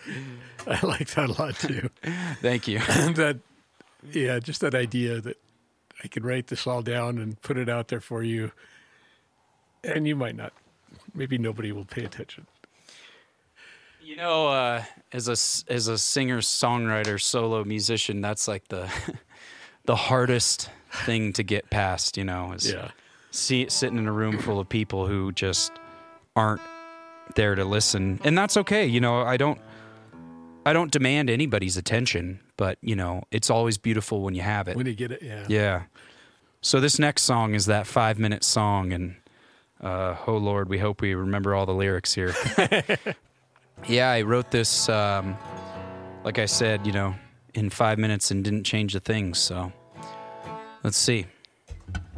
I like that a lot too. Thank you. And just that idea that I could write this all down and put it out there for you, and you might not. Maybe nobody will pay attention. You know, as a singer, songwriter, solo musician, that's like the hardest thing to get past. Is sitting in a room full of people who just aren't there to listen, and that's okay. I don't demand anybody's attention, but it's always beautiful when you have it. When you get it, yeah. Yeah. So this next song is that 5-minute song, and oh Lord, we hope we remember all the lyrics here. Yeah, I wrote this, like I said, in 5 minutes and didn't change a thing. So let's see.